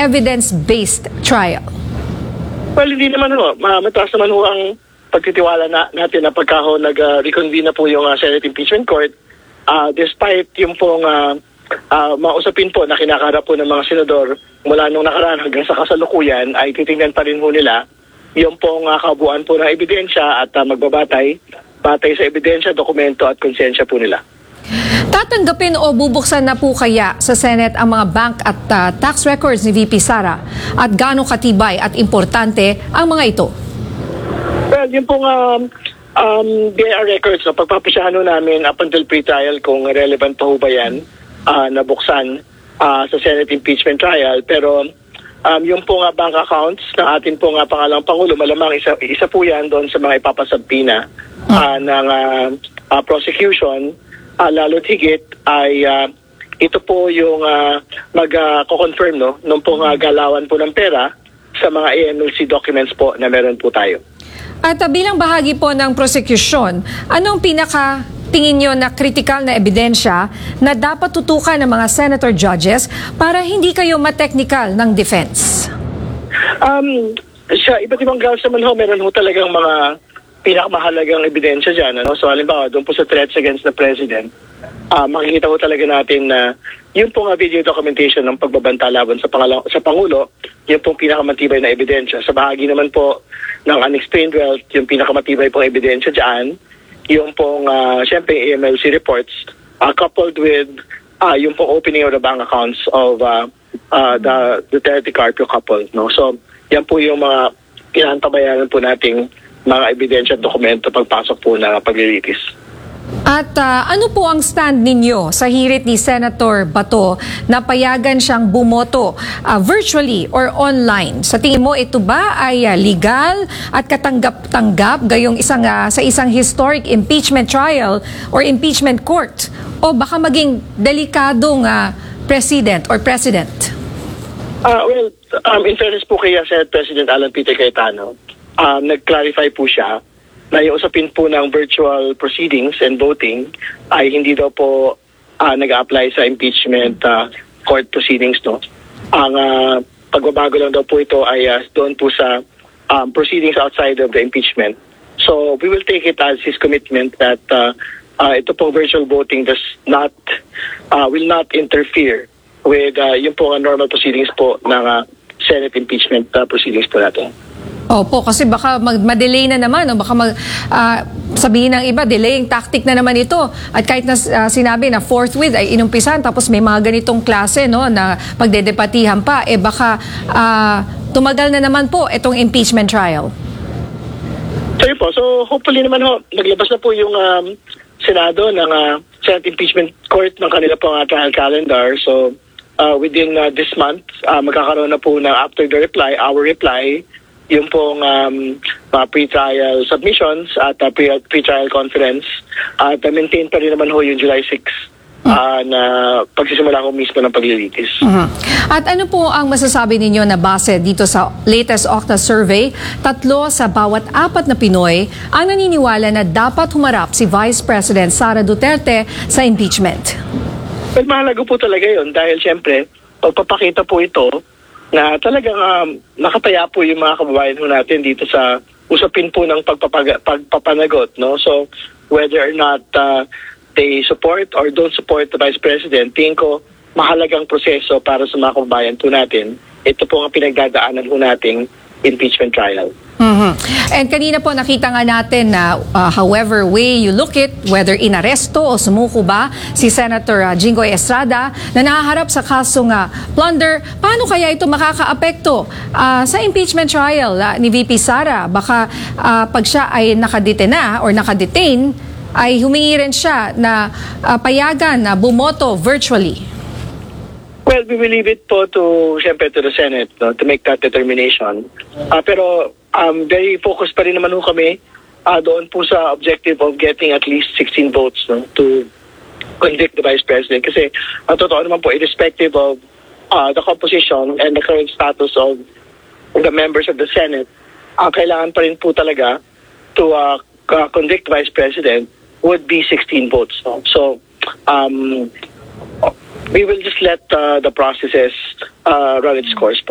evidence-based trial? Well, hindi naman ho. Mataas naman ho ang pagtitiwala natin na pagka ho nag-reconvene na po yung Senate Impeachment Court, despite yung pong mga usapin po na kinakaharap po ng mga senador mula nung nakaraan hanggang sa kasalukuyan, ay titingnan pa rin ho nila yung pong kabuuan po ng ebidensya at batay sa ebidensya, dokumento at konsensya po nila. Tatanggapin o bubuksan na po kaya sa Senate ang mga bank at tax records ni VP Sara? At gaano katibay at importante ang mga ito? Well, yung pong BIR records, pagpapasyahan namin up until pre-trial kung relevant pa ho ba yan na buksan sa Senate impeachment trial. Pero yung pong bank accounts ng ating pong pangalang Pangulo, malamang isa po yan doon sa mga ipapasabpina ng prosecution. Lalo't higit ay ito po yung mag-confirm nung pong galawan po ng pera sa mga AMLC documents po na meron po tayo. At bilang bahagi po ng prosecution, anong tingin nyo na critical na ebidensya na dapat tutukan ng mga senator judges para hindi kayo ma-technical ng defense? Sa iba't ibang grounds naman ho, meron ho talagang mga pinakamahalagang ebidensya dyan. So halimbawa, doon po sa threats against the president, makikita ko talaga natin na yung pong video documentation ng pagbabanta laban sa Pangulo, yung pong pinakamatibay na ebidensya. Sa bahagi naman po ng unexplained wealth, yung pinakamatibay pong ebidensya dyan, yung pong, syempre, AMLC reports, coupled with yung pong opening of the bank accounts of the Duterte Carpio couple. No? So, yan po yung mga pinantabayanan po nating mga ebidensya at dokumento pagpasok po na paglilitis. At ano po ang stand ninyo sa hirit ni Senator Bato na payagan siyang bumoto virtually or online? Sa tingin mo, ito ba ay legal at katanggap-tanggap gayong sa isang historic impeachment trial or impeachment court? O baka maging delikadong president or president? In fairness po kay Senate President Alan Peter Cayetano, nag-clarify po siya na yung usapin po ng virtual proceedings and voting ay hindi daw po nag-apply sa impeachment court proceedings. No? Ang pagbabago lang daw po ito ay doon po sa proceedings outside of the impeachment. So we will take it as his commitment that ito pong virtual voting will not interfere with yung po normal proceedings po ng Senate impeachment proceedings po natin. Opo, kasi baka ma-delay na naman o baka sabihin ng iba, delaying tactic na naman ito. At kahit na sinabi na forthwith ay inumpisan tapos may mga ganitong klase na pagdedebatihan pa, baka tumagal na naman po itong impeachment trial. Sorry po, so hopefully naman naglabas na po yung Senado ng Senate Impeachment Court ng kanila pong trial calendar. So within this month, magkakaroon na po na after the reply, our reply, yung pong pre-trial submissions at pre-trial conference at maintain pa rin naman yung July 6 na pagsisimula ko mismo ng paglilitis. At ano po ang masasabi ninyo na base dito sa latest Octa survey? 3 sa bawat 4 na Pinoy ang naniniwala na dapat humarap si Vice President Sara Duterte sa impeachment. Well, mahalaga po talaga yun dahil siyempre pagpapakita po ito na talagang nakataya po yung mga kababayan natin dito sa usapin po ng pagpapanagot. No? So, whether or not they support or don't support the Vice President, tingin ko mahalagang proseso para sa mga kababayan po natin. Ito po ang pinagdadaanan po nating impeachment trial. And kanina po nakita nga natin na however way you look it, whether inaresto o sumuko ba si Senator Jinggoy Estrada na nahaharap sa kasong plunder, paano kaya ito makakaapekto sa impeachment trial ni VP Sara? Baka pag siya ay nakadetena or nakadetain, ay humingi rin siya na payagan na bumoto virtually. Well, we will leave it po to the Senate to make that determination. Pero very focused pa rin naman kami doon po sa objective of getting at least 16 votes to convict the Vice President. Kasi ang totoo naman po, irrespective of the composition and the current status of the members of the Senate, kailangan pa rin po talaga to convict the Vice President would be 16 votes. So, we will just let the processes run its course po.